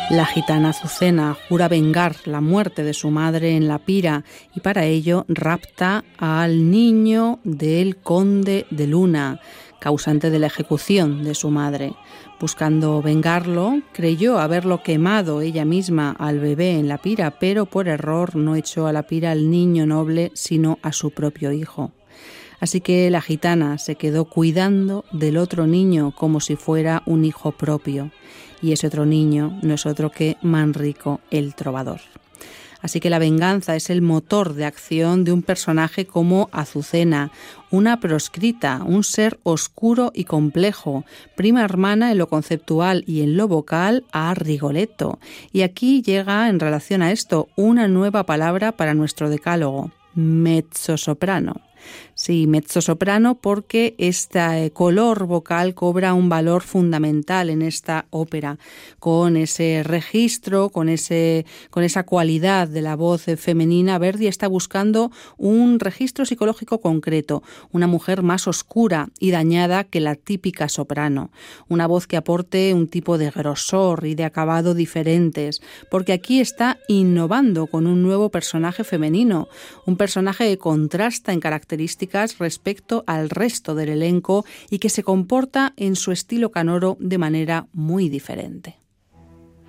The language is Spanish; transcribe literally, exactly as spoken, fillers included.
La gitana Azucena jura vengar la muerte de su madre en la pira y para ello rapta al niño del conde de Luna, causante de la ejecución de su madre. Buscando vengarlo, creyó haberlo quemado ella misma al bebé en la pira, pero por error no echó a la pira al niño noble, sino a su propio hijo. Así que la gitana se quedó cuidando del otro niño como si fuera un hijo propio. Y ese otro niño no es otro que Manrico el trovador. Así que la venganza es el motor de acción de un personaje como Azucena, una proscrita, un ser oscuro y complejo, prima hermana en lo conceptual y en lo vocal a Rigoletto. Y aquí llega, en relación a esto, una nueva palabra para nuestro decálogo: mezzosoprano. Sí, mezzosoprano, porque este color vocal cobra un valor fundamental en esta ópera, con ese registro, con ese, con esa cualidad de la voz femenina. Verdi está buscando un registro psicológico concreto, una mujer más oscura y dañada que la típica soprano, una voz que aporte un tipo de grosor y de acabado diferentes, porque aquí está innovando con un nuevo personaje femenino, un personaje que contrasta en características respecto al resto del elenco y que se comporta en su estilo canoro de manera muy diferente.